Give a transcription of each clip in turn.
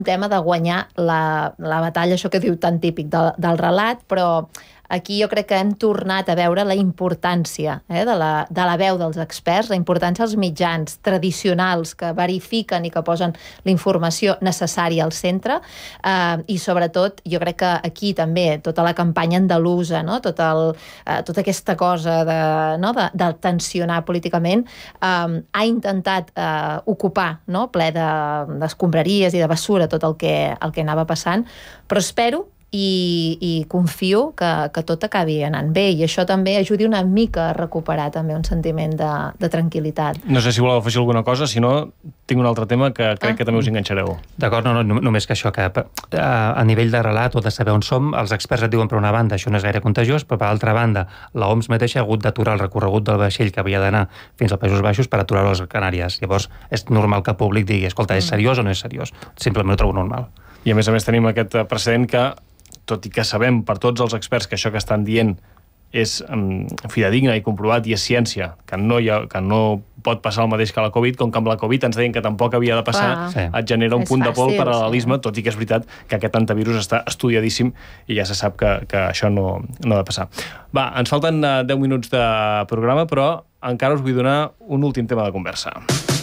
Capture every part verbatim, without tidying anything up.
tema de guanyar la, la batalla, això que diu tan típic del, del relat, però aquí jo crec que hem tornat a veure la importància eh, de, la, de la veu dels experts, la importància dels mitjans tradicionals que verifiquen i que posen la informació necessària al centre, eh, i sobretot jo crec que aquí també tota la campanya andalusa, no? Tot el, eh, tota aquesta cosa de, no? de, de tensionar políticament, eh, ha intentat eh, ocupar, no? Ple d'escombraries i de bessura tot el que, el que anava passant, però espero I, i confio que, que tot acabi anant bé, i això també ajudi una mica a recuperar també un sentiment de, de tranquil·litat. No sé si voleu afegir alguna cosa, si no tinc un altre tema que crec ah. que també us enganxareu. D'acord, no, no, només que això, que a nivell de relat o de saber on som, els experts et diuen per una banda això no és gaire contagiós, però per altra banda l'O M S mateixa ha hagut d'aturar el recorregut del vaixell que havia d'anar fins als Països Baixos per aturar-ho a les Canàries. Llavors és normal que el públic digui, escolta, és seriós o no és seriós? Simplement ho trobo normal. I a més a més tenim aquest precedent que, tot i que sabem per tots els experts que això que estan dient és um, fidedigne i comprovat i és ciència, que no, hi ha, que no pot passar el mateix que la Covid, com que amb la Covid ens deien que tampoc havia de passar, ah, et genera un punt fàcil, de por paral·lelisme, sí. Tot i que és veritat que aquest antivirus està estudiadíssim i ja se sap que, que això no, no ha de passar. Va, ens falten uh, deu minuts de programa, però encara us vull donar un últim tema de conversa.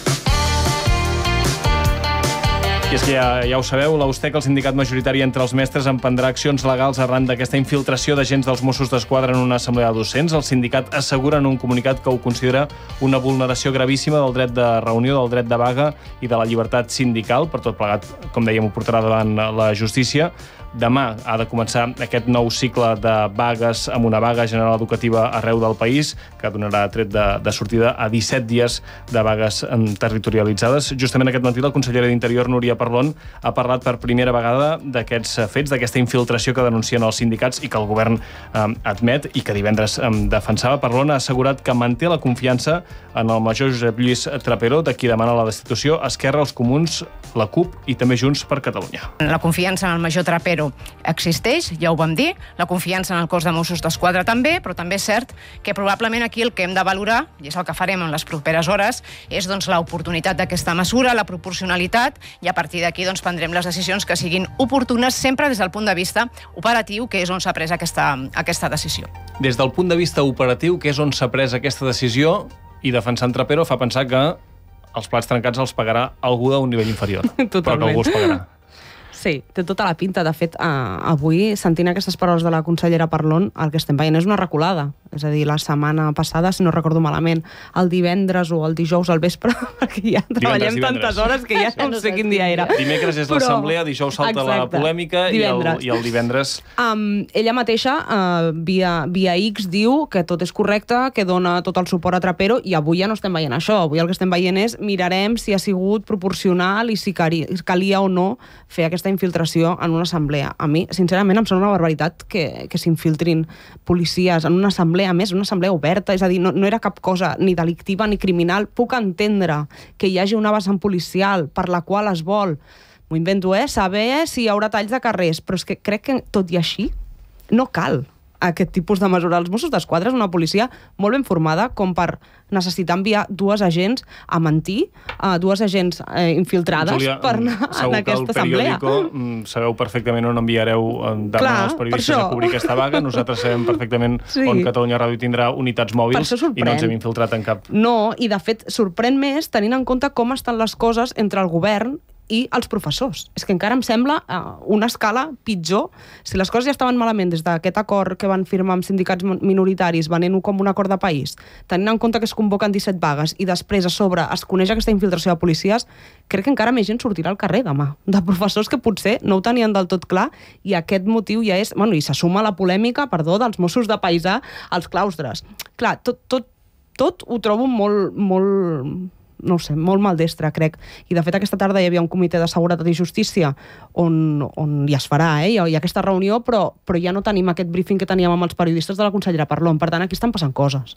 I és que ja, ja ho sabeu, la USTEC, el sindicat majoritari entre els mestres, emprendrà accions legals arran d'aquesta infiltració d'agents dels Mossos d'Esquadra en una assemblea de docents. El sindicat assegura en un comunicat que ho considera una vulneració gravíssima del dret de reunió, del dret de vaga i de la llibertat sindical. Per tot plegat, com dèiem, ho portarà davant la justícia. Demà ha de començar aquest nou cicle de vagues amb una vaga general educativa arreu del país, que donarà tret de, de sortida a disset dies de vagues territorialitzades. Justament aquest matí la consellera d'Interior, Núria Parlon, ha parlat per primera vegada d'aquests fets, d'aquesta infiltració que denuncien els sindicats i que el govern eh, admet i que divendres eh, defensava. Parlon ha assegurat que manté la confiança en el major Josep Lluís Trapero, de qui demana la destitució, Esquerra, els Comuns, la CUP i també Junts per Catalunya. La confiança en el major Trapero existeix, ja ho vam dir, la confiança en el cos de Mossos d'Esquadra també, però també és cert que probablement aquí el que hem de valorar, i és el que farem en les properes hores, és doncs, l'oportunitat d'aquesta mesura, la proporcionalitat, i a partir d'aquí doncs, prendrem les decisions que siguin oportunes sempre des del punt de vista operatiu, que és on s'ha pres aquesta, aquesta decisió. Des del punt de vista operatiu, que és on s'ha pres aquesta decisió, i defensant Trapero fa pensar que els plats trencats els pagarà algú d'un nivell inferior, però que algú els pagarà. Sí, té tota la pinta. De fet, eh, avui, sentint aquestes paraules de la consellera Parlon, el que estem veient és una reculada. És a dir, la setmana passada, si no recordo malament, el divendres o el dijous al vespre, perquè ja treballem divendres, divendres. tantes hores que ja no, no sé quin dia era. Dimecres és Però... l'assemblea, dijous salta Exacte. la polèmica i el, i el divendres... Um, ella mateixa, uh, via, via X, diu que tot és correcte, que dona tot el suport a Trapero, i avui ja no estem veient això. Avui el que estem veient és mirarem si ha sigut proporcional i si calia o no fer aquesta infiltració en una assemblea. A mi, sincerament, em sembla una barbaritat que, que s'infiltrin policies en una assemblea, a més, una assemblea oberta, és a dir, no, no era cap cosa ni delictiva ni criminal. Puc entendre que hi hagi una vessant policial per la qual es vol, m'ho invento, eh, saber si hi haurà talls de carrers, però és que crec que, tot i així, no cal aquest tipus de mesura. Els Mossos d'Esquadra és una policia molt ben formada com per necessitar enviar dues agents a mentir, uh, dues agents eh, infiltrades Júlia, per anar en aquesta assemblea. Segur sabeu perfectament on enviareu demà Clar, els periodistes a cobrir aquesta vaga. Nosaltres sabem perfectament sí. on Catalunya Ràdio tindrà unitats mòbils i no ens hem infiltrat en cap. No, i de fet sorprèn més tenint en compte com estan les coses entre el govern i els professors. És que encara em sembla uh, una escala pitjor. Si les coses ja estaven malament des d'aquest acord que van firmar amb sindicats minoritaris, venent-ho com un acord de país, tenint en compte que es convoquen disset vagues i després a sobre es coneix aquesta infiltració de policies, crec que encara més gent sortirà al carrer demà, de professors que potser no ho tenien del tot clar, i aquest motiu ja és... Bueno, i se suma la polèmica, perdó, dels Mossos de paisà als claustres. Clar, tot, tot, tot ho trobo molt... molt no ho sé, molt maldestre, crec. I, de fet, aquesta tarda hi havia un comitè de seguretat i justícia on, on ja es farà, eh? Hi ha, hi ha aquesta reunió, però, però ja no tenim aquest briefing que teníem amb els periodistes de la consellera Parlon. Per tant, aquí estan passant coses.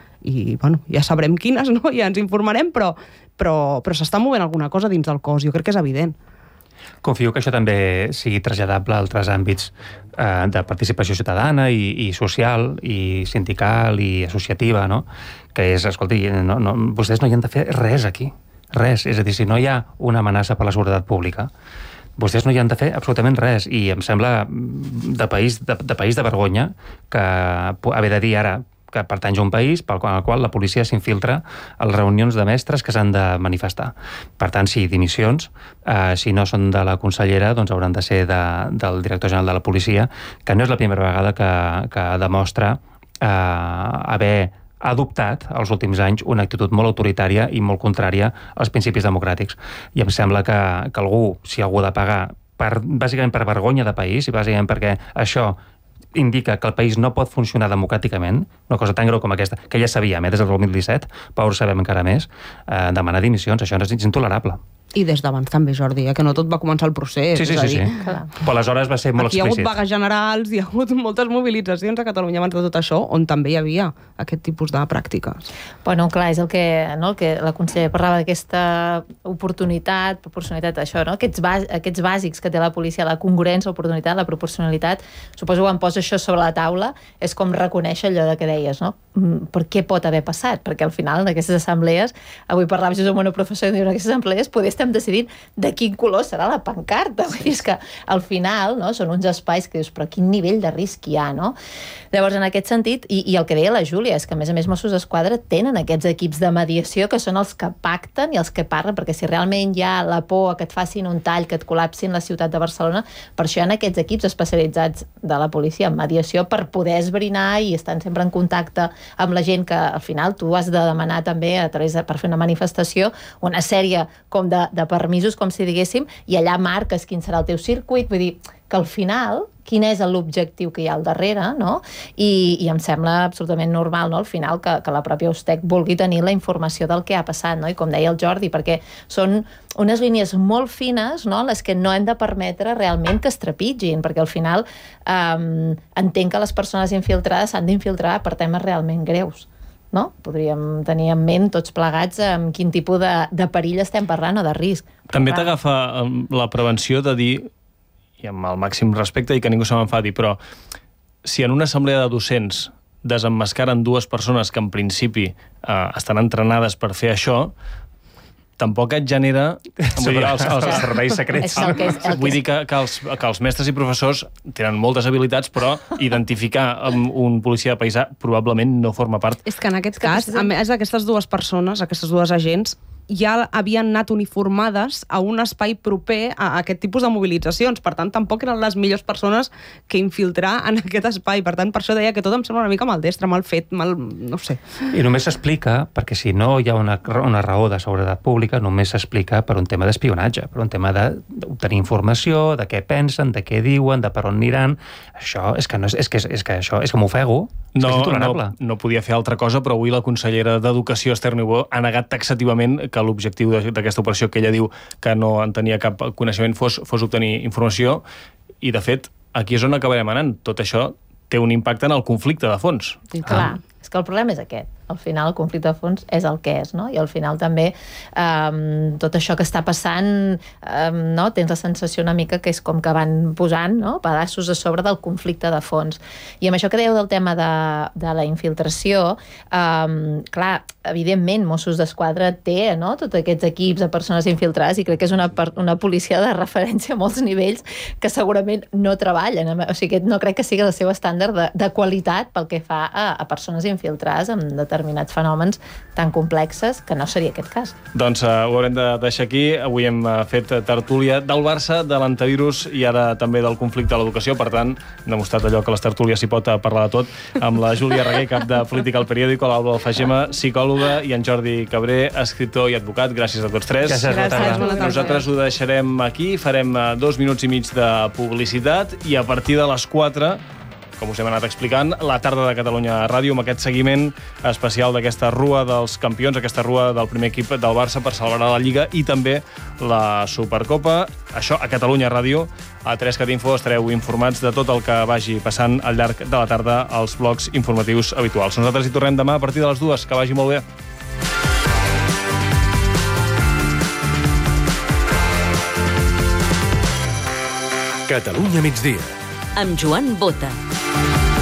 I, bueno, ja sabrem quines, no? Ja ens informarem, però, però, però s'està movent alguna cosa dins del cos. Jo crec que és evident. Confio que això també sigui traslladable a altres àmbits eh, de participació ciutadana i, i social, i sindical, i associativa, no? Que és, escolti, no, no, vostès no hi han de fer res aquí, res. És a dir, si no hi ha una amenaça per la seguretat pública, vostès no hi han de fer absolutament res, i em sembla de país de, de, país de vergonya que haver de dir ara que pertany a un país pel qual, el qual la policia s'infiltra a les reunions de mestres que s'han de manifestar. Per tant, sí, dimissions, eh, si no són de la consellera, doncs hauran de ser de, del director general de la policia, que no és la primera vegada que, que demostra eh, haver adoptat als últims anys una actitud molt autoritària i molt contrària als principis democràtics. I em sembla que, que algú, si algú ha de pagar, per, bàsicament per vergonya de país, i bàsicament perquè això indica que el país no pot funcionar democràticament, una cosa tan greu com aquesta, que ja sabíem, eh, des del dos mil disset, però ara ho sabem encara més, eh, demanar dimissions, això no és intolerable. I des d'abans també, Jordi, eh? Que no tot va començar el procés. Sí, sí, sí. sí. Però aleshores va ser molt Aquí explícit. Aquí hi ha hagut vagues generals, hi ha hagut moltes mobilitzacions a Catalunya abans de tot això, on també hi havia aquest tipus de pràctiques. Bueno, clar, és el que, no, el que la consellera parlava d'aquesta oportunitat, proporcionalitat, això, no? Aquests, bas, aquests bàsics que té la policia, la congruència, l'oportunitat, la proporcionalitat, suposo que quan posa això sobre la taula és com reconèixer allò de que deies, no? Per què pot haver passat? Perquè al final d'aquestes assemblees, avui parlava jo amb una professora i diu, en aquestes assemblees poder estar decidint de quin color serà la pancarta. I és que al final, no, són uns espais que dius, però quin nivell de risc hi ha, no? Llavors, en aquest sentit, i, i el que deia la Júlia, és que a més a més Mossos d'Esquadra tenen aquests equips de mediació que són els que pacten i els que parlen, perquè si realment hi ha la por que et facin un tall, que et col·lapsin la ciutat de Barcelona, per això hi ha aquests equips especialitzats de la policia en mediació per poder esbrinar i estan sempre en contacte amb la gent que al final tu has de demanar també a través de, per fer una manifestació una sèrie com de, de permisos, com si diguéssim, i allà marques quin serà el teu circuit, vull dir que al final quin és l'objectiu que hi ha al darrere, no? I, i em sembla absolutament normal, no?, al final que, que la pròpia Ustec vulgui tenir la informació del que ha passat, no? I com deia el Jordi, perquè són unes línies molt fines, no?, les que no hem de permetre realment que es trepitgin, perquè al final eh, entenc que les persones infiltrades s'han d'infiltrar per temes realment greus, no? Podríem tenir en ment tots plegats amb quin tipus de, de perill estem parlant o de risc. També t'agafa la prevenció de dir, i amb el màxim respecte i que ningú se m'enfadi, però si en una assemblea de docents desemmascaren dues persones que en principi eh, estan entrenades per fer això, tampoc et genera vull dir, els, els serveis secrets. És el que és, el que vull dir que, que, els, que els mestres i professors tenen moltes habilitats, però identificar un policia de paisà probablement no forma part. És que en aquest cas, a més aquestes dues persones, aquestes dues agents, ja havien anat uniformades a un espai proper a aquest tipus de mobilitzacions. Per tant, tampoc eren les millors persones que infiltrar en aquest espai. Per tant, per això deia que tot em sembla una mica maldestre, mal fet, mal... no sé. I només s'explica, perquè si no hi ha una, una raó de seguretat pública, només s'explica per un tema d'espionatge, per un tema d'obtenir informació, de què pensen, de què diuen, de per on aniran. Això és que, no és, és que, és que això és que m'ofego. No, no, no podia fer altra cosa, però avui la consellera d'Educació, Esther Niubó, ha negat taxativament que l'objectiu d'aquesta operació, que ella diu que no en tenia cap coneixement, fos, fos obtenir informació, i de fet aquí és on acabarem anant. Tot això té un impacte en el conflicte de fons. Sí, clar, ah. és que el problema és aquest. Al final el conflicte de fons és el que és, no? I al final també um, tot això que està passant, um, no? Tens la sensació una mica que és com que van posant, no?, pedaços a sobre del conflicte de fons. I amb això que dèieu del tema de, de la infiltració, um, clar, evidentment Mossos d'Esquadra té, no?, tots aquests equips de persones infiltrades, i crec que és una, una policia de referència a molts nivells que segurament no treballen. O sigui, no crec que sigui el seu estàndard de, de qualitat pel que fa a, a persones infiltrades amb determinats fenòmens tan complexes, que no seria aquest cas. Doncs uh, ho haurem de deixar aquí. Avui hem uh, fet tertúlia del Barça, de l'antivirus i ara també del conflicte a l'educació. Per tant, hem demostrat allò que les tertúlies s'hi pot parlar de tot, amb la Júlia Reguer, cap de Política al Periódico, l'Alba Alfagema, psicòloga, i en Jordi Cabré, escriptor i advocat. Gràcies a tots tres. Gràcies, Gràcies bona tarda. Nosaltres ho deixarem aquí, farem uh, dos minuts i mig de publicitat i a partir de les quatre, com us hem anat explicant, la tarda de Catalunya Ràdio, amb aquest seguiment especial d'aquesta rua dels campions, aquesta rua del primer equip del Barça per celebrar la Lliga i també la Supercopa. Això a Catalunya Ràdio. A tres cat info estareu informats de tot el que vagi passant al llarg de la tarda als blocs informatius habituals. Nosaltres hi tornem demà a partir de les dues. Que vagi molt bé. Catalunya migdia. Amb Joan Bota.